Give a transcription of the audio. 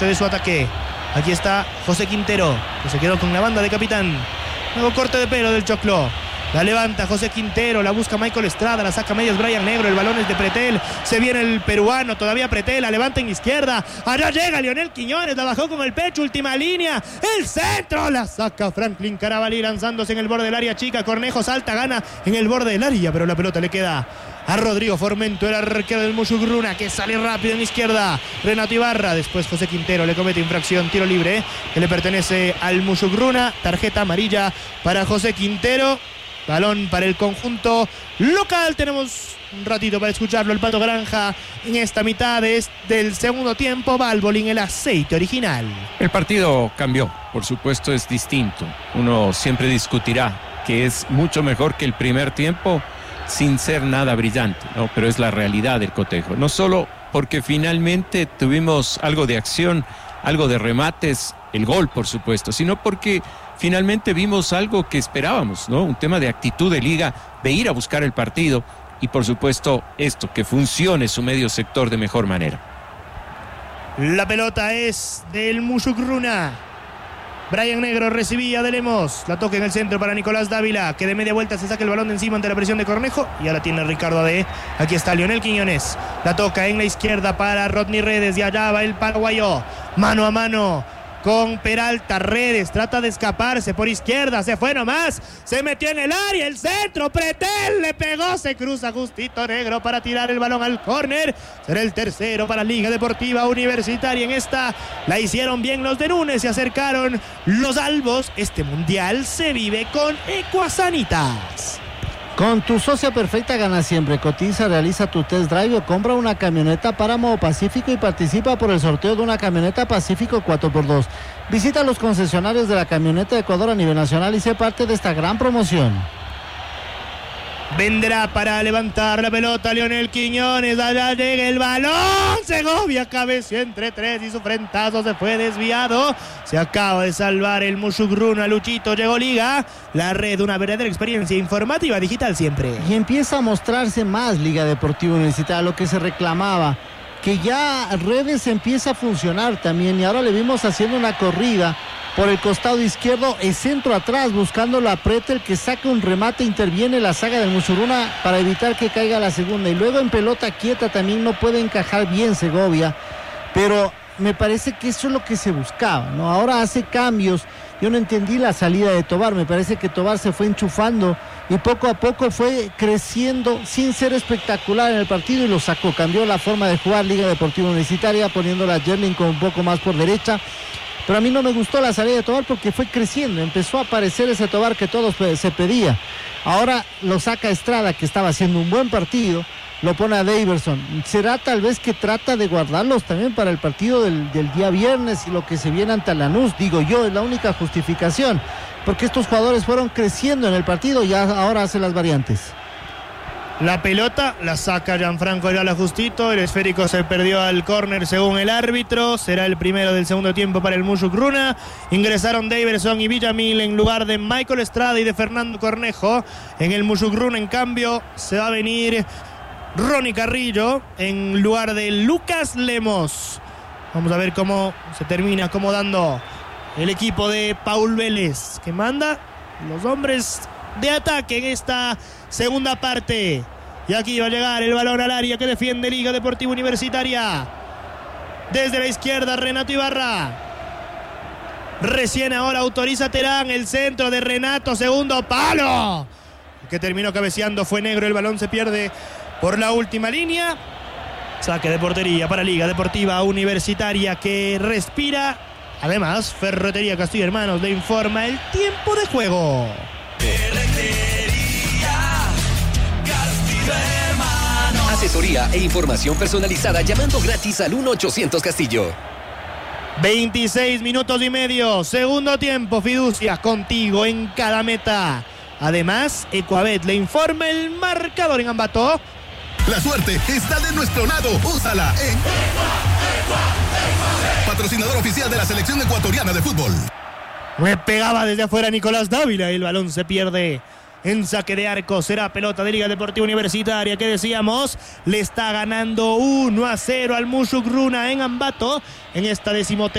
parte de su ataque. Aquí está José Quintero, que se quedó con la banda de capitán. Nuevo corte de pelo del Choclo. La levanta José Quintero, la busca Michael Estrada, la saca medias Brian Negro, el balón es de Pretel, se viene el peruano, todavía Pretel, la levanta en izquierda, allá llega Lionel Quiñones, la bajó con el pecho, última línea, el centro, la saca Franklin Carabalí lanzándose en el borde del área chica, Cornejo salta, gana en el borde del área, pero la pelota le queda a Rodrigo Formento, el arquero del Musugruna, que sale rápido en izquierda, Renato Ibarra, después José Quintero le comete infracción, tiro libre, que le pertenece al Musugruna, tarjeta amarilla para José Quintero. Balón para el conjunto local. Tenemos un ratito para escucharlo. El Pato Granja en esta mitad del segundo tiempo. Valvoline, el aceite original. El partido cambió, por supuesto es distinto. Uno siempre discutirá que es mucho mejor que el primer tiempo sin ser nada brillante, ¿no? Pero es la realidad del cotejo. No solo porque finalmente tuvimos algo de acción, algo de remates, el gol por supuesto, sino porque finalmente vimos algo que esperábamos, ¿no? Un tema de actitud de liga, de ir a buscar el partido y por supuesto esto, que funcione su medio sector de mejor manera. La pelota es del Musugruna. Brian Negro recibía de Lemos, la toca en el centro para Nicolás Dávila, que de media vuelta se saca el balón de encima ante la presión de Cornejo y ahora tiene Ricardo Ade. Aquí está Lionel Quiñones, la toca en la izquierda para Rodney Redes y allá va el paraguayo, mano a mano con Peralta. Redes trata de escaparse por izquierda, se fue nomás, se metió en el área, el centro, Pretel le pegó, se cruza justito Negro para tirar el balón al córner. Será el tercero para Liga Deportiva Universitaria. En esta la hicieron bien los de Núñez, se acercaron los albos. Este mundial se vive con Ecuasanitas. Con tu socia perfecta gana siempre. Cotiza, realiza tu test drive o compra una camioneta Páramo Pacífico y participa por el sorteo de una camioneta Pacífico 4x2. Visita los concesionarios de la camioneta de Ecuador a nivel nacional y sé parte de esta gran promoción. Vendrá para levantar la pelota Lionel Quiñones, allá llega el balón, Segovia cabeció entre tres y su frentazo se fue desviado. Se acaba de salvar el Musugruna, Luchito, llegó Liga, la red, una verdadera experiencia informativa digital siempre. Y empieza a mostrarse más Liga Deportiva Universitaria, lo que se reclamaba, que ya Redes empieza a funcionar también y ahora le vimos haciendo una corrida por el costado izquierdo, el centro atrás, buscando la Pretel, que saca un remate, interviene la saga del Musuruna para evitar que caiga la segunda, y luego en pelota quieta también no puede encajar bien Segovia, pero me parece que eso es lo que se buscaba, ¿no? Ahora hace cambios. Yo no entendí la salida de Tobar, me parece que Tobar se fue enchufando y poco a poco fue creciendo sin ser espectacular en el partido y lo sacó, cambió la forma de jugar Liga Deportiva Universitaria, poniéndola a Yerlin con un poco más por derecha. Pero a mí no me gustó la salida de Tobar porque fue creciendo, empezó a aparecer ese Tobar que todos se pedía. Ahora lo saca Estrada, que estaba haciendo un buen partido, lo pone a Daverson. ¿Será tal vez que trata de guardarlos también para el partido del día viernes y lo que se viene ante Lanús? Digo yo, es la única justificación, porque estos jugadores fueron creciendo en el partido y ahora hace las variantes. La pelota la saca Gianfranco Ayala justito, el esférico se perdió al córner según el árbitro, será el primero del segundo tiempo para el Musugruna. Ingresaron Daverson y Villamil en lugar de Michael Estrada y de Fernando Cornejo. En el Musugruna, en cambio, se va a venir Ronnie Carrillo en lugar de Lucas Lemos. Vamos a ver cómo se termina acomodando el equipo de Paul Vélez, que manda los hombres de ataque en esta segunda parte. Y aquí va a llegar el balón al área que defiende Liga Deportiva Universitaria. Desde la izquierda, Renato Ibarra. Recién ahora autoriza Terán, el centro de Renato, segundo palo. El que terminó cabeceando fue Negro, el balón se pierde por la última línea. Saque de portería para Liga Deportiva Universitaria, que respira. Además, Ferretería Castillo Hermanos le informa el tiempo de juego. Asesoría e información personalizada llamando gratis al 1-800 Castillo. 26 minutos y medio, segundo tiempo, Fiducia, contigo en cada meta. Además, Ecuabet le informa el marcador en Ambato. La suerte está de nuestro lado, úsala en patrocinador oficial de la selección ecuatoriana de fútbol. Le pegaba desde afuera Nicolás Dávila, el balón se pierde en saque de arco. Será pelota de Liga Deportiva Universitaria, que decíamos, le está ganando 1-0 al Mushuk Runa en Ambato en esta 13ª